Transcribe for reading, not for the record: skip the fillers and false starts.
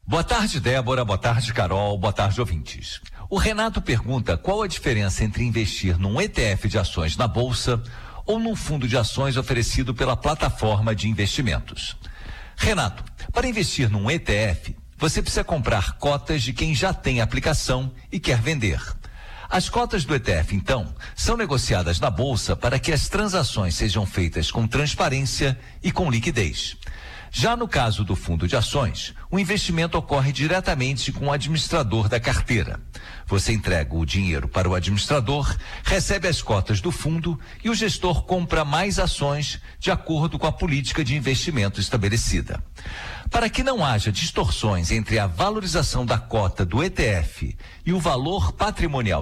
Boa tarde, Débora. Boa tarde, Carol. Boa tarde, ouvintes. O Renato pergunta qual a diferença entre investir num ETF de ações na Bolsa ou num fundo de ações oferecido pela plataforma de investimentos. Renato, para investir num ETF, você precisa comprar cotas de quem já tem aplicação e quer vender. As cotas do ETF, então, são negociadas na Bolsa para que as transações sejam feitas com transparência e com liquidez. Já no caso do fundo de ações, o investimento ocorre diretamente com o administrador da carteira. Você entrega o dinheiro para o administrador, recebe as cotas do fundo e o gestor compra mais ações de acordo com a política de investimento estabelecida. Para que não haja distorções entre a valorização da cota do ETF e o valor patrimonial